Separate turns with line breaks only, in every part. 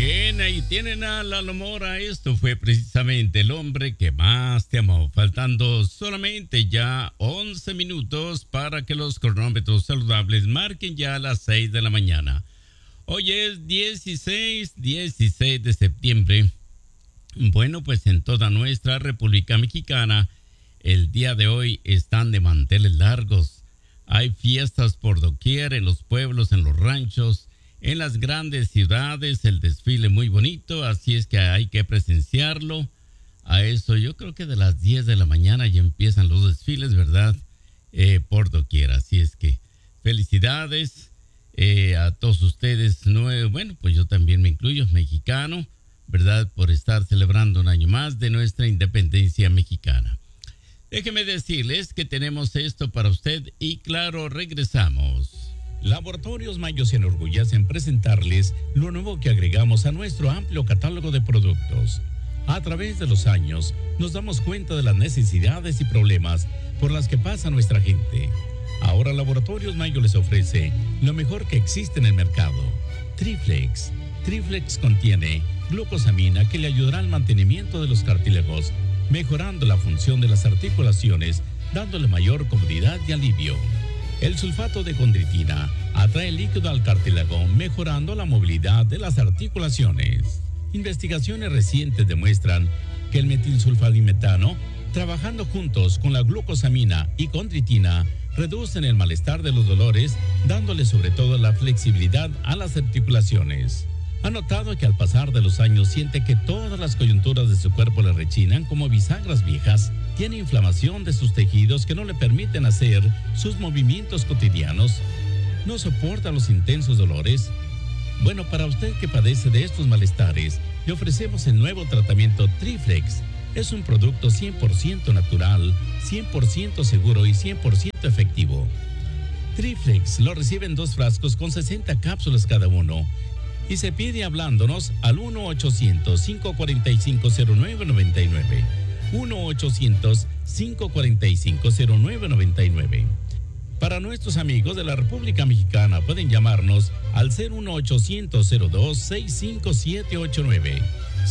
Bien, ahí tienen a Lalo Mora. Esto fue precisamente El hombre que más te amó. Faltando solamente ya 11 minutos para que los cronómetros saludables marquen ya a las 6 de la mañana. Hoy es 16 de septiembre. Bueno, pues en toda nuestra República Mexicana, el día de hoy están de manteles largos. Hay fiestas por doquier, en los pueblos, en los ranchos, en las grandes ciudades, el desfile muy bonito, así es que hay que presenciarlo. A eso yo creo que de las 10 de la mañana ya empiezan los desfiles, ¿verdad? Por doquier, así es que felicidades a todos ustedes. Bueno, pues yo también me incluyo, mexicano, ¿verdad? Por estar celebrando un año más de nuestra independencia mexicana. Déjeme decirles que tenemos esto para usted y claro, regresamos.
Laboratorios Mayo se enorgullece en presentarles lo nuevo que agregamos a nuestro amplio catálogo de productos. A través de los años, nos damos cuenta de las necesidades y problemas por las que pasa nuestra gente. Ahora Laboratorios Mayo les ofrece lo mejor que existe en el mercado. Triflex. Triflex contiene glucosamina que le ayudará al mantenimiento de los cartílagos, mejorando la función de las articulaciones, dándole mayor comodidad y alivio. El sulfato de condritina atrae líquido al cartílago, mejorando la movilidad de las articulaciones. Investigaciones recientes demuestran que el metilsulfadimetano, trabajando juntos con la glucosamina y condritina, reducen el malestar de los dolores, dándole sobre todo la flexibilidad a las articulaciones. Ha notado que al pasar de los años siente que todas las coyunturas de su cuerpo le rechinan como bisagras viejas. Tiene inflamación de sus tejidos que no le permiten hacer sus movimientos cotidianos. No soporta los intensos dolores. Bueno, para usted que padece de estos malestares, le ofrecemos el nuevo tratamiento Triflex. Es un producto 100% natural, 100% seguro y 100% efectivo. Triflex lo recibe en 2 frascos con 60 cápsulas cada uno. Y se pide hablándonos al 1-800-545-0999. 1-800-545-0999. Para nuestros amigos de la República Mexicana pueden llamarnos al 01800-02-65789.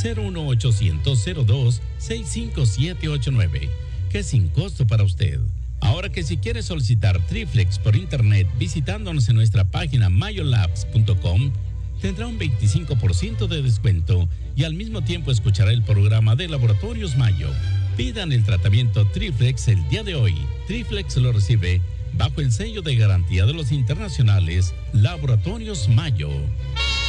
01800-02-65789, que es sin costo para usted. Ahora que si quiere solicitar Triflex por internet visitándonos en nuestra página mayolabs.com, tendrá un 25% de descuento y al mismo tiempo escuchará el programa de Laboratorios Mayo. Pidan el tratamiento Triflex el día de hoy. Triflex lo recibe bajo el sello de garantía de los internacionales Laboratorios Mayo.